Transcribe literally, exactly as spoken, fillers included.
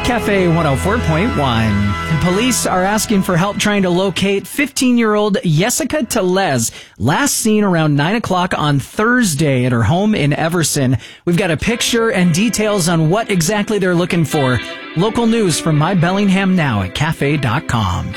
Cafe one oh four point one. Police are asking for help trying to locate fifteen-year-old Jessica Telez, last seen around nine o'clock on Thursday at her home in Everson. We've got a picture and details on what exactly they're looking for. Local news from My Bellingham Now at cafe dot com.